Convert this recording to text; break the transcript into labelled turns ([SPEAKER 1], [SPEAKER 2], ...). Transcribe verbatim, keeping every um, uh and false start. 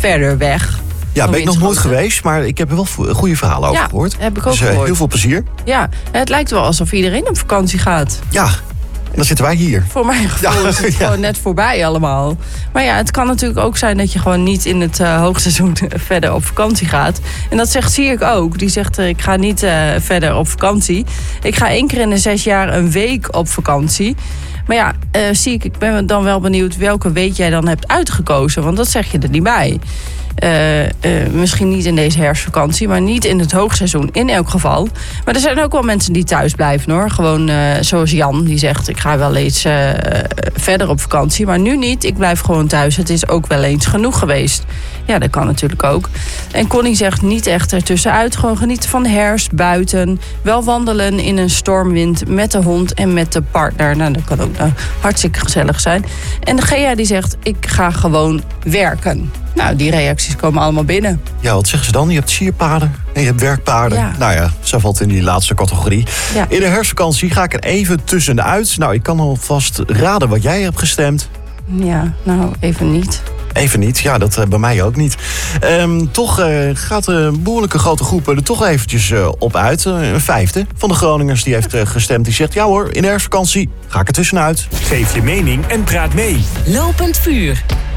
[SPEAKER 1] verder weg.
[SPEAKER 2] Ja, ben ik nog nooit geweest, maar ik heb er wel goede verhalen over
[SPEAKER 1] ja,
[SPEAKER 2] gehoord.
[SPEAKER 1] heb ik ook
[SPEAKER 2] dus uh,
[SPEAKER 1] gehoord.
[SPEAKER 2] heel veel plezier.
[SPEAKER 1] Ja, het lijkt wel alsof iedereen op vakantie gaat.
[SPEAKER 2] Ja, en dan zitten wij hier.
[SPEAKER 1] Voor mijn gevoel
[SPEAKER 2] ja,
[SPEAKER 1] is het
[SPEAKER 2] ja.
[SPEAKER 1] gewoon net voorbij allemaal. Maar ja, het kan natuurlijk ook zijn dat je gewoon niet in het uh, hoogseizoen verder op vakantie gaat. En dat zegt Sirik ook. Die zegt, uh, ik ga niet uh, verder op vakantie. Ik ga één keer in de zes jaar een week op vakantie. Maar ja, uh, Sirik, ik ben dan wel benieuwd welke week jij dan hebt uitgekozen. Want dat zeg je er niet bij. Uh, uh, misschien niet in deze herfstvakantie, maar niet in het hoogseizoen in elk geval. Maar er zijn ook wel mensen die thuis blijven hoor. Gewoon uh, zoals Jan, die zegt ik ga wel eens uh, verder op vakantie. Maar nu niet, ik blijf gewoon thuis. Het is ook wel eens genoeg geweest. Ja, dat kan natuurlijk ook. En Connie zegt niet echt ertussenuit. Gewoon genieten van de herfst, buiten. Wel wandelen in een stormwind met de hond en met de partner. Nou, dat kan ook uh, hartstikke gezellig zijn. En de Gea die zegt ik ga gewoon werken. Nou, die reacties komen allemaal binnen.
[SPEAKER 2] Ja, wat zeggen ze dan? Je hebt sierpaarden en je hebt werkpaarden.
[SPEAKER 1] Ja.
[SPEAKER 2] Nou ja, ze valt in die laatste categorie.
[SPEAKER 1] Ja.
[SPEAKER 2] In de herfstvakantie ga ik er even tussenuit. Nou, ik kan alvast raden wat jij hebt gestemd.
[SPEAKER 1] Ja, nou, even niet.
[SPEAKER 2] Even niet, ja, dat uh, bij mij ook niet. Um, toch uh, gaat een behoorlijke grote groep er toch eventjes uh, op uit. Uh, een vijfde van de Groningers die heeft uh, gestemd. Die zegt, ja hoor, in de herfstvakantie ga ik er tussenuit.
[SPEAKER 3] Geef je mening en praat mee.
[SPEAKER 4] Lopend vuur.